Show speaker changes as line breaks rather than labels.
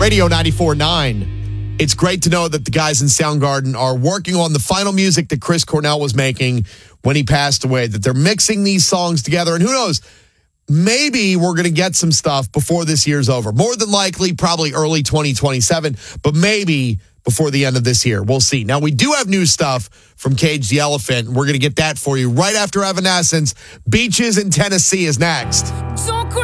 Radio 94.9. It's great to know that the guys in Soundgarden are working on the final music that Chris Cornell was making when he passed away, that they're mixing these songs together. And who knows, maybe we're going to get some stuff before this year's over. More than likely, probably early 2027, but maybe before the end of this year. We'll see. Now, we do have new stuff from Cage the Elephant. We're going to get that for you right after Evanescence. Beaches in Tennessee is next.
Don't cry.